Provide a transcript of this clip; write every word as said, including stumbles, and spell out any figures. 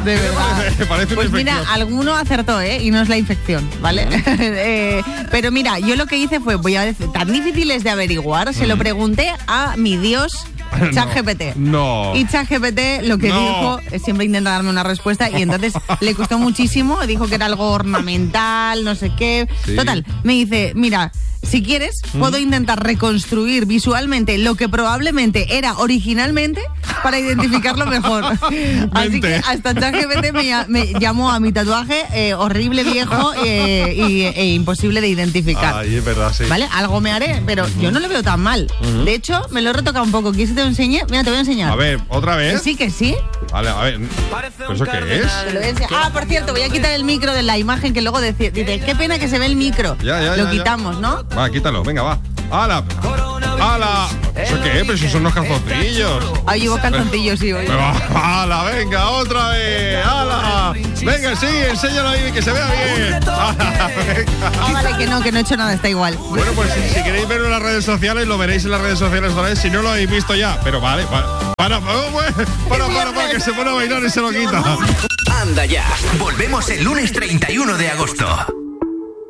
De verdad. Parece, parece pues una mira, infección. alguno acertó, ¿eh? Y no es la infección, ¿vale? eh, pero mira, yo lo que hice fue, voy a decir, tan difíciles de averiguar, se lo pregunté a mi Dios, ChatGPT. No. Y ChatGPT lo que No. dijo, eh, siempre intenta darme una respuesta y entonces le costó muchísimo, dijo que era algo ornamental, no sé qué. Sí. Total, me dice, mira, si quieres, puedo intentar reconstruir visualmente lo que probablemente era originalmente para identificarlo mejor. Así que hasta ChatGPT me, ll- me llamó a mi tatuaje eh, horrible, viejo eh, y, e imposible de identificar. Ay, es verdad, sí. ¿Vale? Algo me haré, pero yo no lo veo tan mal. Ujú. De hecho, me lo he retocado un poco. ¿Quieres que te lo enseñe? Mira, te voy a enseñar. A ver, ¿otra Que vez? sí, que sí. Vale, a ver. ¿Pero eso qué es? Te lo voy a enseñar. Ah, por cierto, voy a quitar el micro de la imagen que luego dice, dice qué pena que se ve el micro. Ya, ya, lo ya, quitamos, ya. ¿no? Va, quítalo, venga, va. ¡Hala! ¡Hala! ¿Eso qué es? Pero si son unos calzoncillos. Ahí llevo calzoncillos, sí, hoy. Pero, ¡hala! Venga, otra vez. ¡Hala! Venga, sí, enséñalo ahí, que se vea bien. ¡Hala! Venga. Ah, vale, que no, que no he hecho nada, está igual. Bueno, pues si, si queréis verlo en las redes sociales, lo veréis en las redes sociales otra vez. Si no lo habéis visto ya, pero vale, vale. Para, para, para, para, para, que se pone a bailar y se lo quita. Anda ya. Volvemos el lunes treinta y uno de agosto.